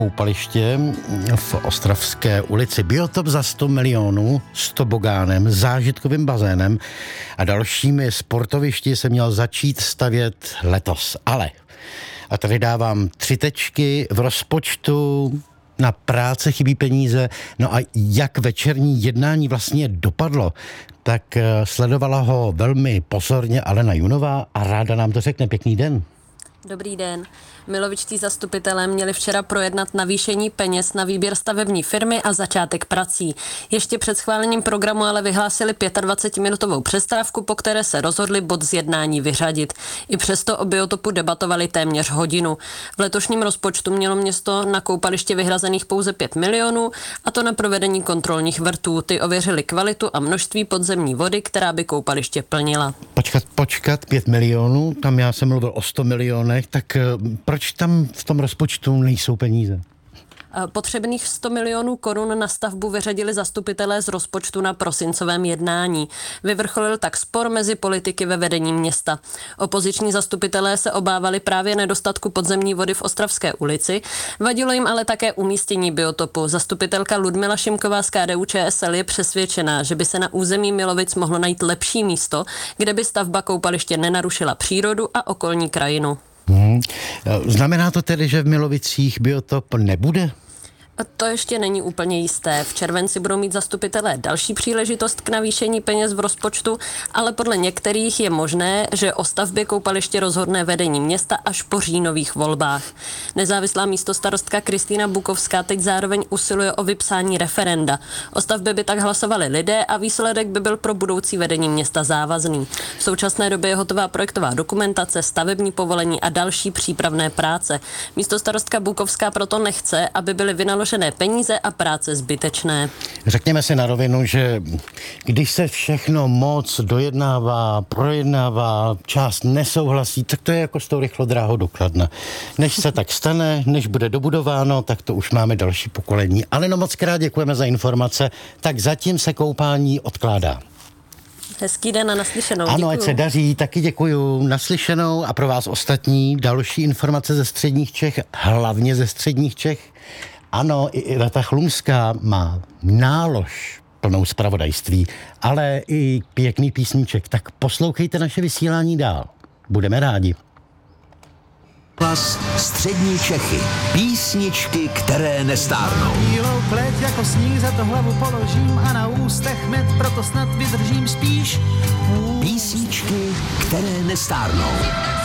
Koupaliště v Ostravské ulici. Biotop za 100 milionů s tobogánem, zážitkovým bazénem a dalšími sportovišti se měl začít stavět letos. Ale, a tady dávám 3 tečky, v rozpočtu na práce chybí peníze. No a jak večerní jednání vlastně dopadlo, tak sledovala ho velmi pozorně Alena Junová a ráda nám to řekne. Pěkný den. Dobrý den. Milovičtí zastupitelé měli včera projednat navýšení peněz na výběr stavební firmy a začátek prací. Ještě před schválením programu ale vyhlásili 25-minutovou přestávku, po které se rozhodli bod z jednání vyřadit. I přesto o biotopu debatovali téměř hodinu. V letošním rozpočtu mělo město na koupaliště vyhrazených pouze 5 milionů, a to na provedení kontrolních vrtů. Ty ověřili kvalitu a množství podzemní vody, která by koupaliště plnila. Počkat, 5 milionů, tam já jsem mluvil o 100 milionech, tak proč tam v tom rozpočtu nejsou peníze? Potřebných 100 milionů korun na stavbu vyřadili zastupitelé z rozpočtu na prosincovém jednání. Vyvrcholil tak spor mezi politiky ve vedení města. Opoziční zastupitelé se obávali právě nedostatku podzemní vody v Ostravské ulici, vadilo jim ale také umístění biotopu. Zastupitelka Ludmila Šimková z KDU-ČSL je přesvědčená, že by se na území Milovic mohlo najít lepší místo, kde by stavba koupaliště nenarušila přírodu a okolní krajinu. Znamená to tedy, že v Milovicích biotop nebude? To ještě není úplně jisté. V červenci budou mít zastupitelé další příležitost k navýšení peněz v rozpočtu, ale podle některých je možné, že o stavbě koupaliště rozhodne vedení města až po říjnových volbách. Nezávislá místostarostka Kristýna Bukovská teď zároveň usiluje o vypsání referenda. O stavbě by tak hlasovali lidé a výsledek by byl pro budoucí vedení města závazný. V současné době je hotová projektová dokumentace, stavební povolení a další přípravné práce. Místostarostka Bukovská proto nechce, aby byly vynaložené peníze a práce zbytečné. Řekněme si na rovinu, že když se všechno moc dojednává, projednává, část nesouhlasí, tak to je jako s tou rychlodráhou do Kladna. Než se tak stane, než bude dobudováno, tak to už máme další pokolení. Ale no moc krát děkujeme za informace, tak zatím se koupání odkládá. Hezký den a naslyšenou. Ano, děkuju. ať se daří, taky děkuju. Naslyšenou a pro vás ostatní další informace ze středních Čech, hlavně ze středních Čech. Ano, i Iveta Chlumská má nálož plnou zpravodajství, ale i pěkný písníček. Tak poslouchejte naše vysílání dál. Budeme rádi. Hlas střední Čechy. Písničky, které nestárnou. Bílou pleť jako sníh za to hlavu položím a na ústech med, proto snad vydržím spíš. Písničky, které nestárnou.